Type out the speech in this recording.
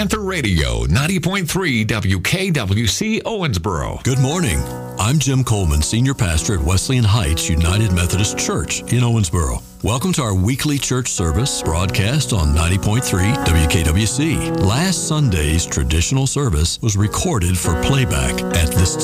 Panther Radio, 90.3 WKWC Owensboro. Good morning. I'm Jim Coleman, Senior Pastor at Wesleyan Heights United Methodist Church in Owensboro. Welcome to our weekly church service broadcast on 90.3 WKWC. Last Sunday's traditional service was recorded for playback at this